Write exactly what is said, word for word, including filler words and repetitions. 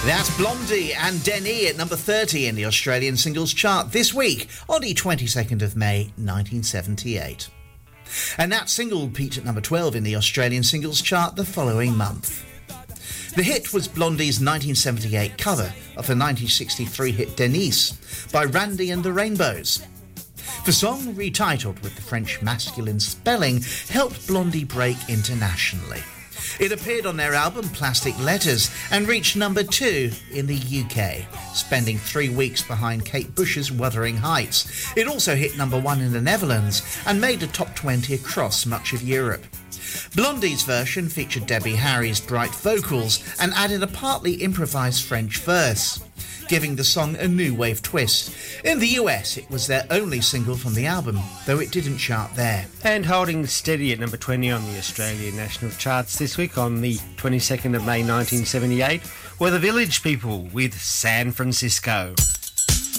That's Blondie and Denis at number thirty in the Australian singles chart this week on the twenty-second of May nineteen seventy-eight. And that single peaked at number twelve in the Australian singles chart the following month. The hit was Blondie's nineteen seventy-eight cover of the nineteen sixty-three hit Denis by Randy and the Rainbows. The song, retitled with the French masculine spelling, helped Blondie break internationally. It appeared on their album Plastic Letters and reached number two in the U K, spending three weeks behind Kate Bush's Wuthering Heights. It also hit number one in the Netherlands and made the top twenty across much of Europe. Blondie's version featured Debbie Harry's bright vocals and added a partly improvised French verse, giving the song a new wave twist. In the U S, it was their only single from the album, though it didn't chart there. And holding steady at number twenty on the Australian national charts this week on the twenty-second of May nineteen seventy-eight were the Village People with San Francisco.